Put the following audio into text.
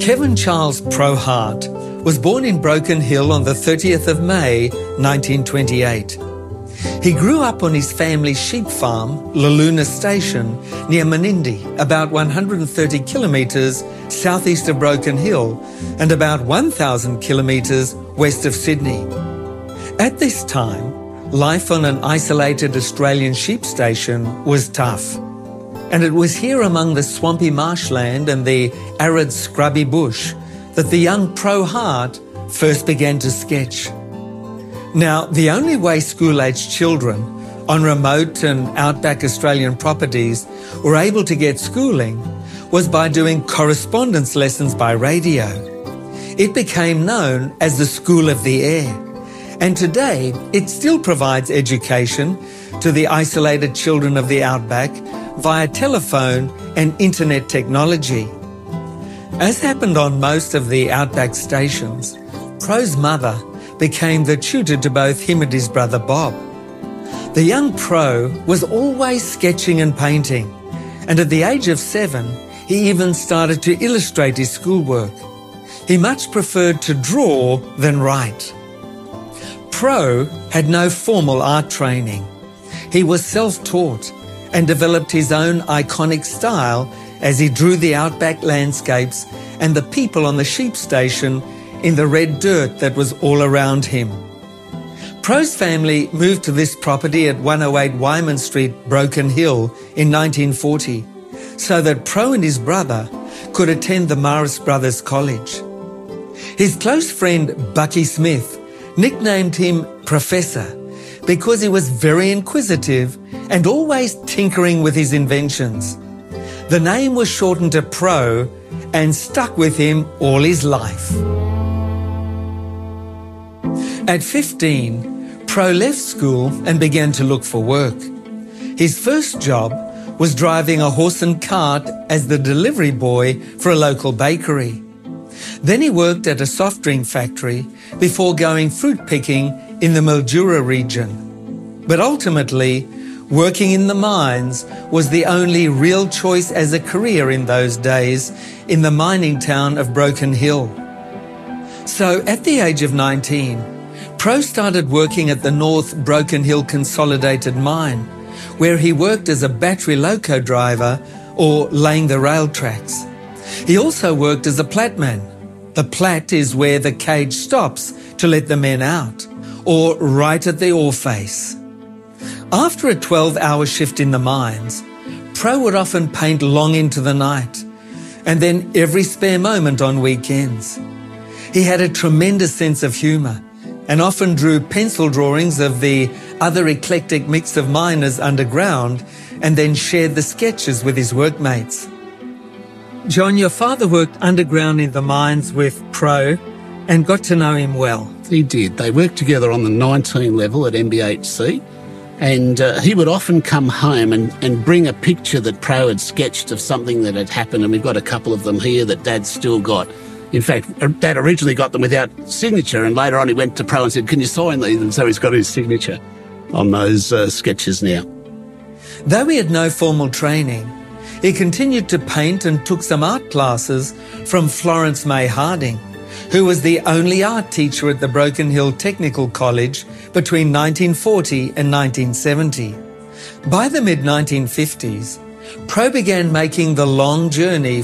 Kevin Charles Pro Hart was born in Broken Hill on the 30th of May, 1928. He grew up on his family's sheep farm, Laluna Station, near Menindee, about 130 kilometres southeast of Broken Hill and about 1,000 kilometres west of Sydney. At this time, life on an isolated Australian sheep station was tough. And it was here among the swampy marshland and the arid scrubby bush that the young Pro Hart first began to sketch. Now, the only way school-aged children on remote and outback Australian properties were able to get schooling was by doing correspondence lessons by radio. It became known as the School of the Air, and today it still provides education to the isolated children of the outback via telephone and internet technology. As happened on most of the outback stations, Pro's mother became the tutor to both him and his brother Bob. The young Pro was always sketching and painting, and at the age of 7, he even started to illustrate his schoolwork. He much preferred to draw than write. Pro had no formal art training. He was self-taught and developed his own iconic style as he drew the outback landscapes and the people on the sheep station in the red dirt that was all around him. Pro's family moved to this property at 108 Wyman Street, Broken Hill in 1940, so that Pro and his brother could attend the Marist Brothers College. His close friend Bucky Smith nicknamed him Professor because he was very inquisitive and always tinkering with his inventions. The name was shortened to Pro and stuck with him all his life. At 15, Pro left school and began to look for work. His first job was driving a horse and cart as the delivery boy for a local bakery. Then he worked at a soft drink factory before going fruit picking in the Mildura region. But ultimately, working in the mines was the only real choice as a career in those days in the mining town of Broken Hill. So at the age of 19, Pro started working at the North Broken Hill Consolidated Mine, where he worked as a battery loco driver or laying the rail tracks. He also worked as a platman. The plat is where the cage stops to let the men out, or right at the ore face. After a 12-hour shift in the mines, Pro would often paint long into the night, and then every spare moment on weekends. He had a tremendous sense of humour and often drew pencil drawings of the other eclectic mix of miners underground and then shared the sketches with his workmates. John, your father worked underground in the mines with Pro and got to know him well. He did. They worked together on the 19 level at MBHC, and he would often come home and bring a picture that Pro had sketched of something that had happened, and we've got a couple of them here that Dad's still got. In fact, Dad originally got them without signature, and later on he went to Pro and said, "Can you sign these?" And so he's got his signature on those sketches now. Though he had no formal training, he continued to paint and took some art classes from Florence May Harding, who was the only art teacher at the Broken Hill Technical College between 1940 and 1970. By the mid-1950s, Pro began making the long journey